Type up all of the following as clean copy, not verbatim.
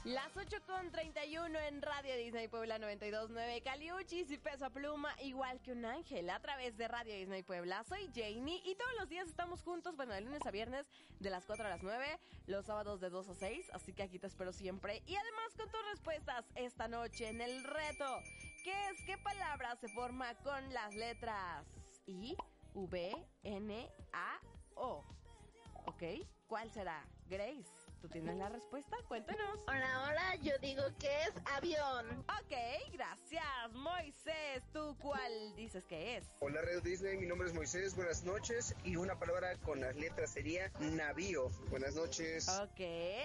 Las 8:31 en Radio Disney Puebla 92.9. Caliuchis y Peso Pluma, igual que un ángel, a través de Radio Disney Puebla. Soy Janie y todos los días estamos juntos, bueno, de lunes a viernes, de las 4 a las 9, los sábados de 2 a 6, así que aquí te espero siempre. Y además con tus respuestas esta noche en el reto, que es ¿qué palabra se forma con las letras I, V, N, A, O? ¿Ok? ¿Cuál será? Grace, ¿tú tienes la respuesta? Cuéntanos. Hola, yo digo que es avión. Ok, gracias. Moisés, ¿tú cuál dices que es? Hola, Radio Disney, mi nombre es Moisés, buenas noches. Y una palabra con las letras sería navío. Buenas noches. Ok,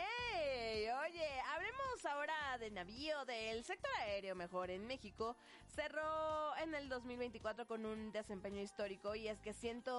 oye, hablemos ahora de navío, del sector aéreo mejor en México. Cerró en el 2024 con un desempeño histórico y es que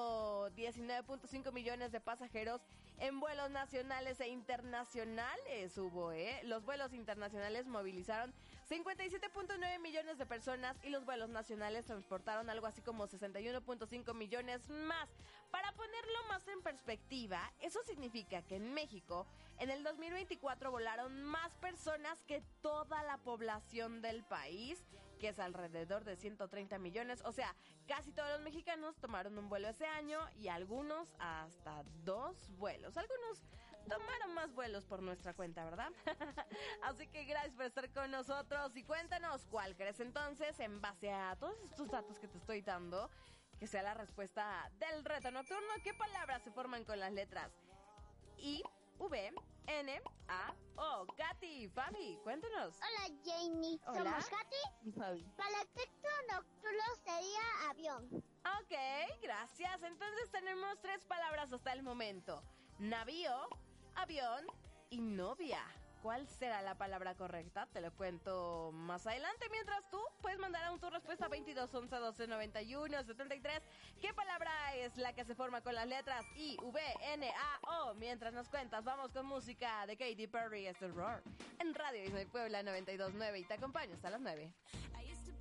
119.5 millones de pasajeros en vuelos nacionales e internacionales hubo, Los vuelos internacionales movilizaron 57.9 millones de personas y los vuelos nacionales transportaron algo así como 61.5 millones más. Para ponerlo más en perspectiva, eso significa que en México, en el 2024 volaron más personas que toda la población del país, que es alrededor de 130 millones. O sea, casi todos los mexicanos tomaron un vuelo ese año y algunos hasta 2 vuelos. Algunos tomaron más vuelos por nuestra cuenta, ¿verdad? Así que gracias por estar con nosotros y cuéntanos cuál crees entonces, en base a todos estos datos que te estoy dando, que sea la respuesta del reto nocturno. ¿Qué palabras se forman con las letras I, V, N, A, O? Katy, Fabi, cuéntanos. Hola, Janie. Hola. Somos Katy Y Fabi. Para el texto nocturno sería avión. Ok, gracias. Entonces tenemos 3 palabras hasta el momento: navío, avión y novia. ¿Cuál será la palabra correcta? Te lo cuento más adelante. Mientras tú puedes mandar aún tu respuesta a 22 11 12 91 73. ¿Qué palabra es la que se forma con las letras I, V, N, A, O? Mientras nos cuentas, vamos con música de Katy Perry, esto es Roar, en Radio Disney Puebla 92.9 y te acompaño hasta las 9.